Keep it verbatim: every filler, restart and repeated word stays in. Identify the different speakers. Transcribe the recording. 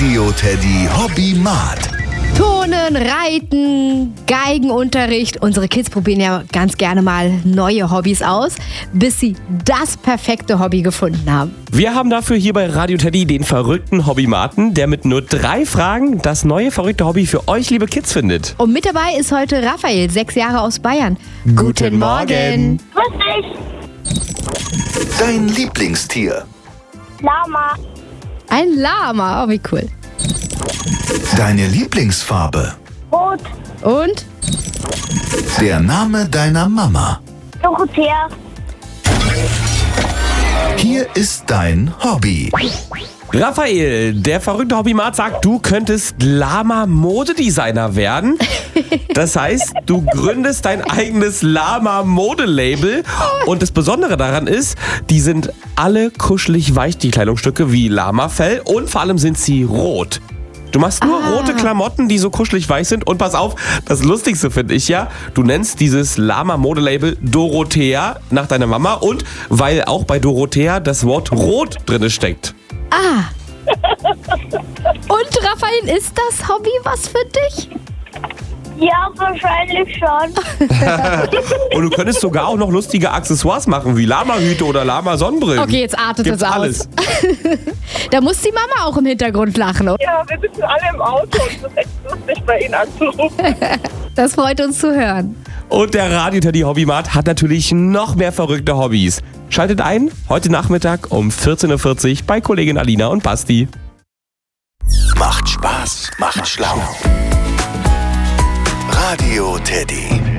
Speaker 1: Radio Teddy Hobbymat.
Speaker 2: Turnen, Reiten, Geigenunterricht. Unsere Kids probieren ja ganz gerne mal neue Hobbys aus, bis sie das perfekte Hobby gefunden haben.
Speaker 3: Wir haben dafür hier bei Radio Teddy den verrückten Hobbymaten, der mit nur drei Fragen das neue verrückte Hobby für euch, liebe Kids, findet.
Speaker 2: Und mit dabei ist heute Raphael, sechs Jahre aus Bayern.
Speaker 3: Guten Morgen.
Speaker 4: Grüß dich.
Speaker 1: Dein Lieblingstier.
Speaker 4: Lama.
Speaker 2: Ein Lama, oh wie cool.
Speaker 1: Deine Lieblingsfarbe.
Speaker 4: Rot.
Speaker 2: Und?
Speaker 1: Der Name deiner Mama.
Speaker 4: Dorothea.
Speaker 1: Hier ist dein Hobby.
Speaker 3: Raphael, der verrückte Hobbymat sagt, du könntest Lama-Modedesigner werden. Das heißt, du gründest dein eigenes Lama-Modelabel. Und das Besondere daran ist, die sind alle kuschelig weich, die Kleidungsstücke, wie Lamafell. Und vor allem sind sie rot. Du machst nur
Speaker 2: Ah.
Speaker 3: rote Klamotten, die so kuschelig weich sind. Und pass auf, das Lustigste finde ich ja, du nennst dieses Lama-Modelabel Dorothea nach deiner Mama. Und weil auch bei Dorothea das Wort rot drin steckt.
Speaker 2: Ah. Und Raphael, ist das Hobby was für dich?
Speaker 4: Ja, wahrscheinlich schon.
Speaker 3: Und du könntest sogar auch noch lustige Accessoires machen, wie Lama-Hüte oder Lama-Sonnenbrillen.
Speaker 2: Okay, jetzt artet
Speaker 3: Gibt's
Speaker 2: es aus.
Speaker 3: alles.
Speaker 2: Da muss die Mama auch im Hintergrund lachen. Oder?
Speaker 5: Ja, wir sitzen alle im Auto und es ist echt lustig, bei Ihnen anzurufen.
Speaker 2: Das freut uns zu hören.
Speaker 3: Und der Radio Teddy Hobbymat hat natürlich noch mehr verrückte Hobbys. Schaltet ein, heute Nachmittag um vierzehn Uhr vierzig bei Kollegin Alina und Basti.
Speaker 1: Macht Spaß, macht schlau. Radio Teddy.